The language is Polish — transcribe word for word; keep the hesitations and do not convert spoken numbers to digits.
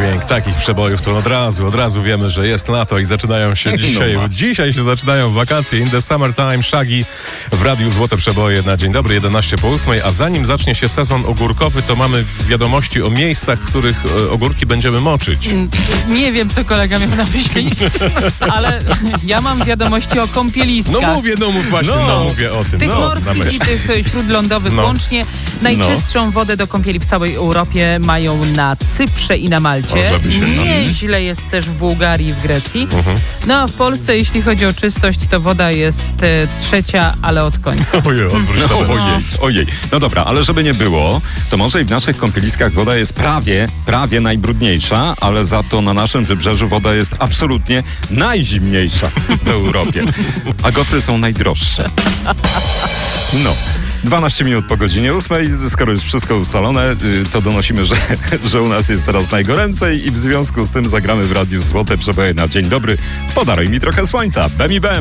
dźwięk takich przebojów, to od razu, od razu wiemy, że jest lato i zaczynają się dzisiaj, no dzisiaj się zaczynają wakacje. In the summertime, Shaggy w Radiu Złote Przeboje na dzień dobry, jedenaście po ósmej, a zanim zacznie się sezon ogórkowy, to mamy wiadomości o miejscach, w których e, ogórki będziemy moczyć. Nie wiem, co kolega miał na myśli, ale ja mam wiadomości o kąpieliskach. No mówię, no mów właśnie, no, no mówię o tym. Tych no, morskich i tych śródlądowych no. łącznie. Najczystszą no. wodę do kąpieli w całej Europie mają na Cyprze i na Malcie. O, się, Nieźle no. jest też w Bułgarii i w Grecji. Uh-huh. No a w Polsce, jeśli chodzi o czystość, to woda jest e, trzecia, ale od końca. Ojej, odwróć to. No, ojej, ojej. No dobra, ale żeby nie było, to może i w naszych kąpieliskach woda jest prawie, prawie najbrudniejsza, ale za to na naszym wybrzeżu woda jest absolutnie najzimniejsza w Europie. A gofry są najdroższe. No. dwanaście minut po godzinie ósmej, skoro jest wszystko ustalone, to donosimy, że, że u nas jest teraz najgoręcej i w związku z tym zagramy w Radiu Złote Przeboje na dzień dobry. Podaruj mi trochę słońca. Bem i bem.